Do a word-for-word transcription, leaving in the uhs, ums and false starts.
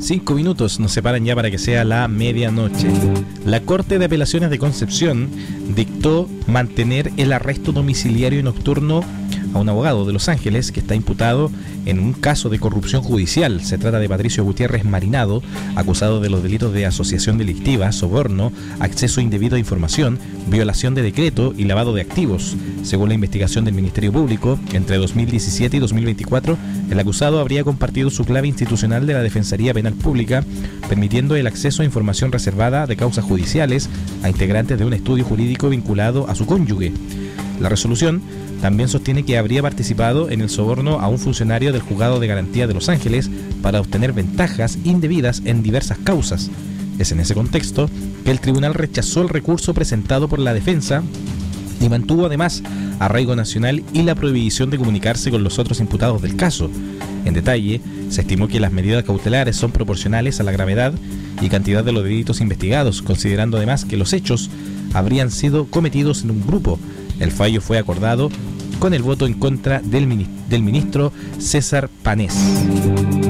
Cinco minutos nos separan ya para que sea la medianoche. La Corte de Apelaciones de Concepción dictó mantener el arresto domiciliario y nocturno a un abogado de Los Ángeles que está imputado en un caso de corrupción judicial. Se trata de Patricio Gutiérrez Marinado, acusado de los delitos de asociación delictiva, soborno, acceso indebido a información, violación de decreto y lavado de activos. Según la investigación del Ministerio Público, entre dos mil diecisiete y dos mil veinticuatro, el acusado habría compartido su clave institucional de la Defensoría Penal Pública, permitiendo el acceso a información reservada de causas judiciales a integrantes de un estudio jurídico vinculado a su cónyuge. La resolución también sostiene que habría participado en el soborno a un funcionario del Juzgado de Garantía de Los Ángeles para obtener ventajas indebidas en diversas causas. Es en ese contexto que el tribunal rechazó el recurso presentado por la defensa y mantuvo además arraigo nacional y la prohibición de comunicarse con los otros imputados del caso. En detalle, se estimó que las medidas cautelares son proporcionales a la gravedad y cantidad de los delitos investigados, considerando además que los hechos habrían sido cometidos en un grupo. El fallo fue acordado con el voto en contra del ministro César Panés.